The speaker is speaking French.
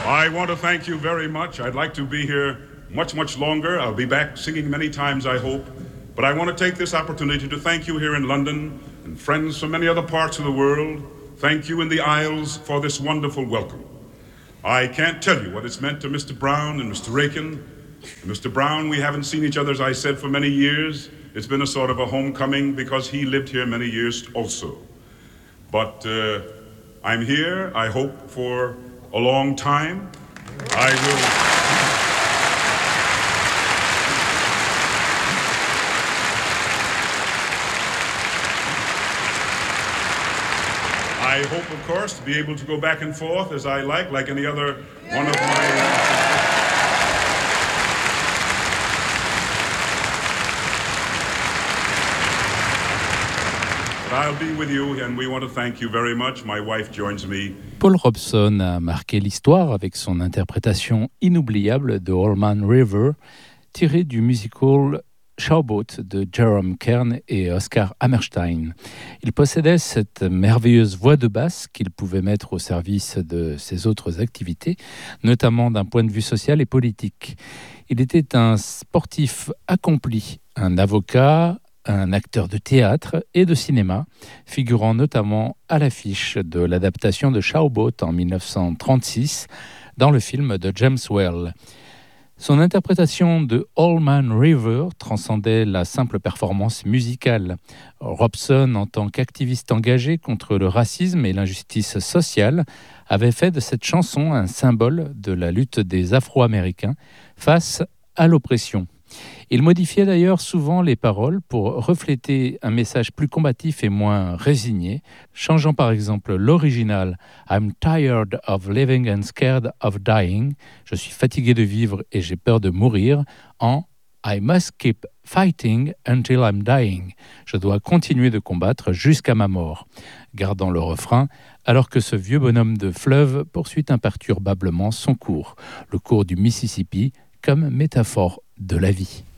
I want to thank you very much. I'd like to be here much longer. I'll be back singing many times, I hope. But I want to take this opportunity to thank you here in London and friends from many other parts of the world. Thank you in the Isles for this wonderful welcome. I can't tell you what it's meant to Mr. Brown and Mr. Rakin. Mr. Brown, we haven't seen each other, as I said, for many years. It's been a sort of a homecoming because he lived here many years also. But I'm here, I hope, for a long time. I hope, of course, to be able to go back and forth as I like any other one of my... I'll be with you, and we want to thank you very much. My wife joins me. Paul Robeson a marqué l'histoire avec son interprétation inoubliable de Old Man River, tirée du musical Showboat de Jerome Kern et Oscar Hammerstein. Il possédait cette merveilleuse voix de basse qu'il pouvait mettre au service de ses autres activités, notamment d'un point de vue social et politique. Il était un sportif accompli, un avocat, un acteur de théâtre et de cinéma, figurant notamment à l'affiche de l'adaptation de Showboat en 1936 dans le film de James Whale. Son interprétation de Old Man River transcendait la simple performance musicale. Robeson, en tant qu'activiste engagé contre le racisme et l'injustice sociale, avait fait de cette chanson un symbole de la lutte des Afro-Américains face à l'oppression. Il modifiait d'ailleurs souvent les paroles pour refléter un message plus combatif et moins résigné, changeant par exemple l'original « I'm tired of living and scared of dying » « Je suis fatigué de vivre et j'ai peur de mourir » en « I must keep fighting until I'm dying » « Je dois continuer de combattre jusqu'à ma mort » gardant le refrain alors que ce vieux bonhomme de fleuve poursuit imperturbablement son cours, le cours du Mississippi, comme métaphore de la vie.